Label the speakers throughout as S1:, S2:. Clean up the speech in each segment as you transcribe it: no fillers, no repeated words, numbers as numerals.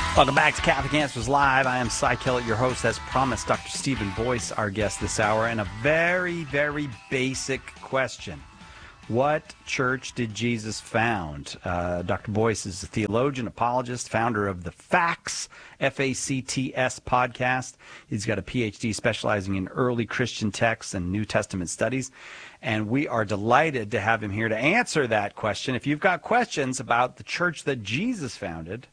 S1: Welcome back to Catholic Answers Live. I am Cy Kellett, your host. As promised, Dr. Stephen Boyce, our guest this hour, and a very, very basic question. What church did Jesus found? Dr. Boyce is a theologian, apologist, founder of the Facts, F-A-C-T-S podcast. He's got a PhD specializing in early Christian texts and New Testament studies. And we are delighted to have him here to answer that question. If you've got questions about the church that Jesus founded,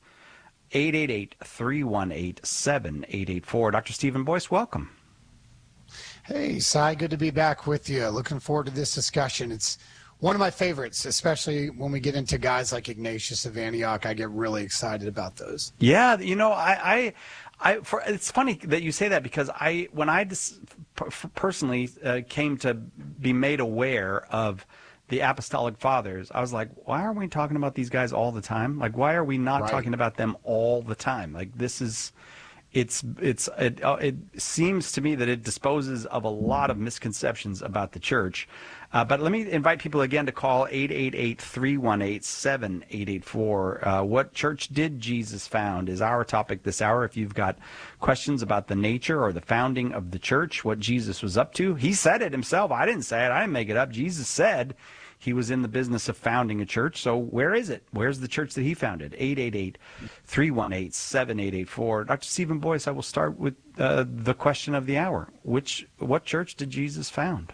S1: 888-318-7884. Dr. Stephen Boyce, welcome.
S2: Hey, Cy, good to be back with you. Looking forward to this discussion. It's one of my favorites, especially when we get into guys like Ignatius of Antioch. I get really excited about those.
S1: Yeah, you know, it's funny that you say that because when I personally came to be made aware of the Apostolic Fathers, I was like, why aren't we talking about these guys all the time? Like, why are we not talking about them all the time? Like, this is, it seems to me that it disposes of a lot of misconceptions about the church. But let me invite people again to call 888-318-7884. What church did Jesus found is our topic this hour. If you've got questions about the nature or the founding of the church, what Jesus was up to, he said it himself. I didn't say it. I didn't make it up. Jesus said he was in the business of founding a church. So where is it? Where's the church that he founded? 888-318-7884. Dr. Stephen Boyce, I will start with the question of the hour. What church did Jesus found?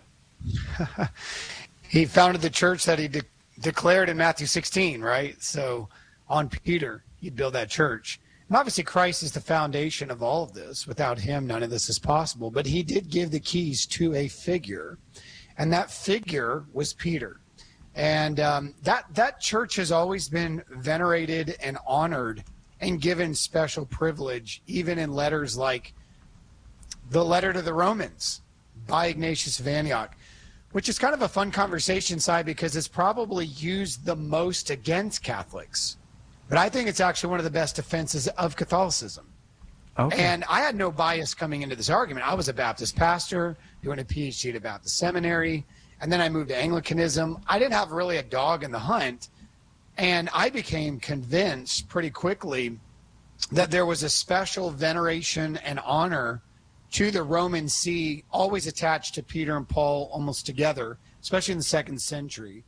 S2: He founded the church that he declared in Matthew 16, right? So on Peter, he'd build that church. And obviously Christ is the foundation of all of this. Without him, none of this is possible. But he did give the keys to a figure, and that figure was Peter. And that church has always been venerated and honored and given special privilege, even in letters like the letter to the Romans by Ignatius of Antioch, which is kind of a fun conversation, side, because it's probably used the most against Catholics. But I think it's actually one of the best defenses of Catholicism. Okay. And I had no bias coming into this argument. I was a Baptist pastor doing a PhD at a Baptist seminary, and then I moved to Anglicanism. I didn't have really a dog in the hunt, and I became convinced pretty quickly that there was a special veneration and honor to the Roman See, always attached to Peter and Paul almost together, especially in the 2nd century,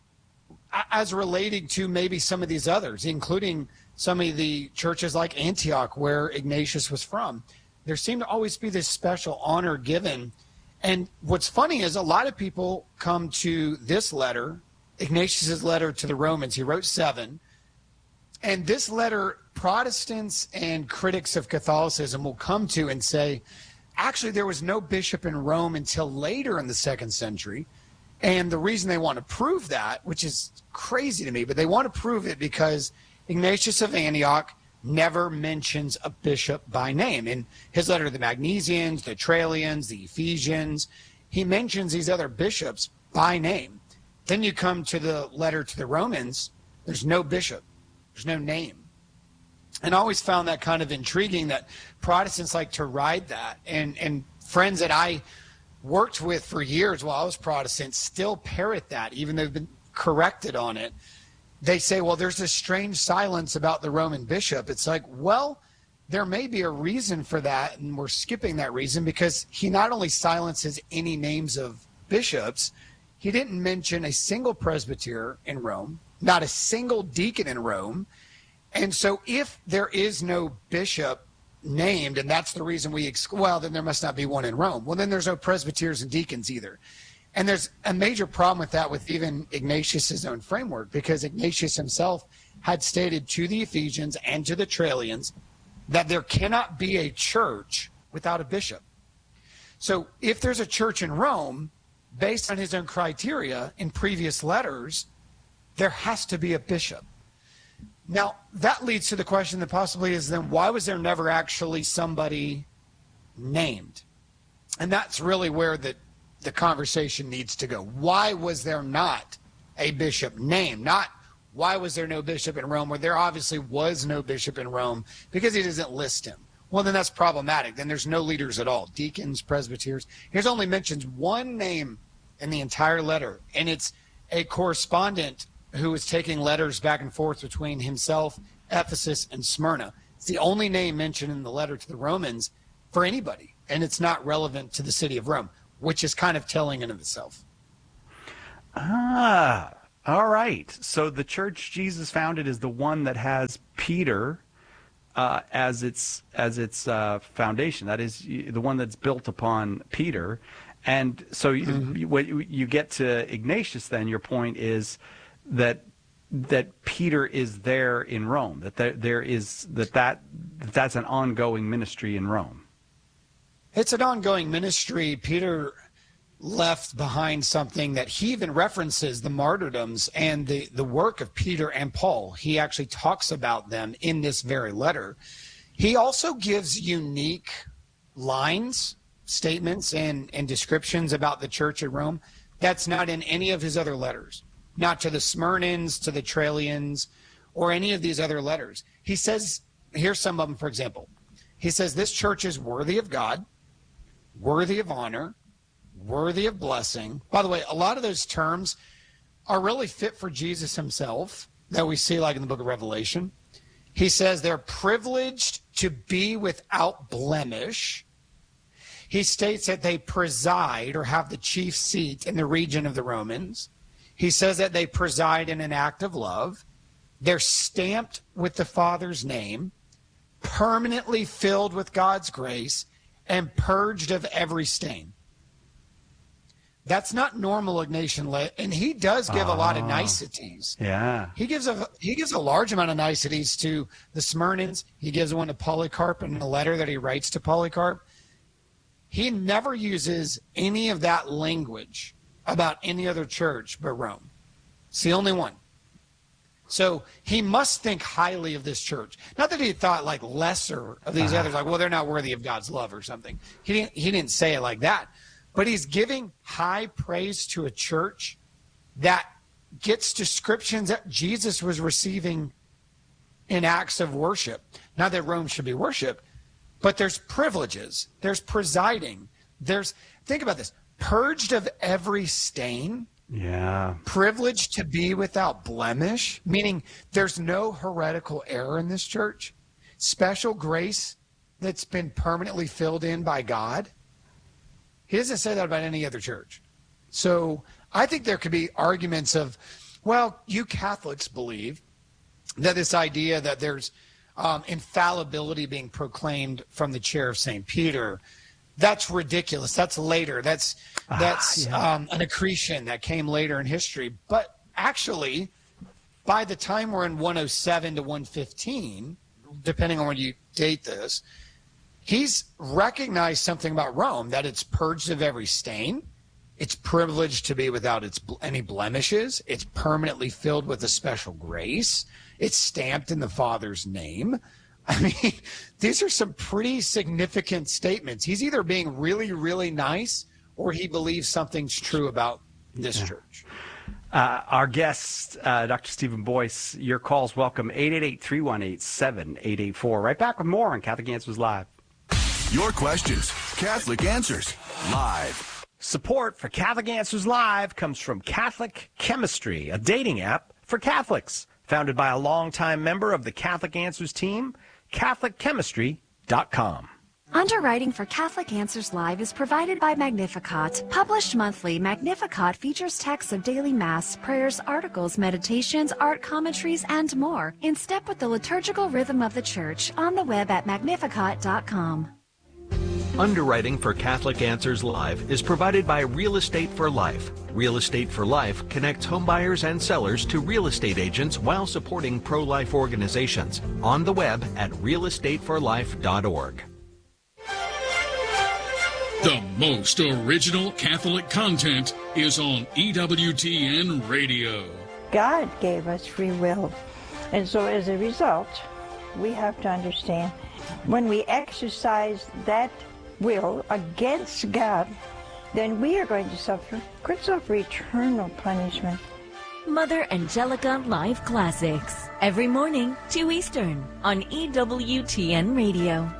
S2: as relating to maybe some of these others, including some of the churches like Antioch, where Ignatius was from. There seemed to always be this special honor given. And what's funny is a lot of people come to this letter, Ignatius's letter to the Romans. He wrote 7. And this letter, Protestants and critics of Catholicism will come to and say, actually, there was no bishop in Rome until later in the 2nd century. And the reason they want to prove that, which is crazy to me, but they want to prove it because Ignatius of Antioch never mentions a bishop by name. In his letter to the Magnesians, the Trallians, the Ephesians, he mentions these other bishops by name. Then you come to the letter to the Romans, there's no bishop, there's no name. And I always found that kind of intriguing that Protestants like to ride that. And friends that I worked with for years while I was Protestant still parrot that, even though they've been corrected on it. They say, well, there's this strange silence about the Roman bishop. It's like, well, there may be a reason for that, and we're skipping that reason because he not only silences any names of bishops, he didn't mention a single presbyter in Rome, not a single deacon in Rome. And so if there is no bishop named, and that's the reason well, then there must not be one in Rome. Well, then there's no presbyters and deacons either. And there's a major problem with that with even Ignatius's own framework, because Ignatius himself had stated to the Ephesians and to the Trallians that there cannot be a church without a bishop. So if there's a church in Rome, based on his own criteria in previous letters, there has to be a bishop. Now, that leads to the question that possibly is then, why was there never actually somebody named? And that's really where the conversation needs to go. Why was there not a bishop named? Not why was there no bishop in Rome, where there obviously was no bishop in Rome, because he doesn't list him. Well, then that's problematic. Then there's no leaders at all. Deacons, presbyters. Here's only mentions one name in the entire letter, and it's a correspondent who was taking letters back and forth between himself, Ephesus, and Smyrna. It's the only name mentioned in the letter to the Romans for anybody, and it's not relevant to the city of Rome, which is kind of telling in of itself.
S1: Ah, all right. So the church Jesus founded is the one that has Peter as its foundation. That is the one that's built upon Peter. And so when you get to Ignatius, then your point is that Peter is there in Rome. That's an ongoing ministry in Rome.
S2: It's an ongoing ministry. Peter left behind something that he even references, the martyrdoms and the work of Peter and Paul. He actually talks about them in this very letter. He also gives unique lines, statements, and descriptions about the church at Rome that's not in any of his other letters, not to the Smyrnans, to the Trallians, or any of these other letters. He says, here's some of them, for example. He says, this church is worthy of God, worthy of honor, worthy of blessing. By the way, a lot of those terms are really fit for Jesus himself that we see like in the book of Revelation. He says they're privileged to be without blemish. He states that they preside or have the chief seat in the region of the Romans. He says that they preside in an act of love. They're stamped with the Father's name, permanently filled with God's grace, and purged of every stain. That's not normal Ignatian, and he does give a lot of niceties.
S1: Yeah.
S2: He gives a large amount of niceties to the Smyrnans. He gives one to Polycarp in a letter that he writes to Polycarp. He never uses any of that language about any other church but Rome. It's the only one. So he must think highly of this church. Not that he thought like lesser of these others, like, well, they're not worthy of God's love or something. He didn't say it like that. But he's giving high praise to a church that gets descriptions that Jesus was receiving in acts of worship. Not that Rome should be worshiped, but there's privileges. There's presiding. Think about this, purged of every stain.
S1: Yeah.
S2: Privileged to be without blemish, meaning there's no heretical error in this church. Special grace that's been permanently filled in by God. He doesn't say that about any other church. So I think there could be arguments of, well, you Catholics believe that this idea that there's infallibility being proclaimed from the chair of St. Peter, that's ridiculous. That's later. That's an accretion that came later in history. But actually, by the time we're in 107 to 115, depending on when you date this, he's recognized something about Rome, that it's purged of every stain. It's privileged to be without any blemishes. It's permanently filled with a special grace. It's stamped in the Father's name. I mean, these are some pretty significant statements. He's either being really, really nice or he believes something's true about this church.
S1: Our guest, Dr. Stephen Boyce, your calls welcome, 888-318-7884. Right back with more on Catholic Answers Live.
S3: Your questions, Catholic Answers Live.
S1: Support for Catholic Answers Live comes from Catholic Chemistry, a dating app for Catholics. Founded by a longtime member of the Catholic Answers team, CatholicChemistry.com.
S4: Underwriting for Catholic Answers Live is provided by Magnificat. Published monthly, Magnificat features texts of daily Mass, prayers, articles, meditations, art commentaries, and more, in step with the liturgical rhythm of the Church, on the web at Magnificat.com.
S5: Underwriting for Catholic Answers Live is provided by Real Estate for Life. Real Estate for Life connects homebuyers and sellers to real estate agents while supporting pro-life organizations. On the web at realestateforlife.org.
S6: The most original Catholic content is on EWTN Radio.
S7: God gave us free will, and so as a result, we have to understand when we exercise that will against God, then we are going to suffer eternal punishment.
S8: Mother Angelica Live Classics, every morning, 2 Eastern, on EWTN Radio.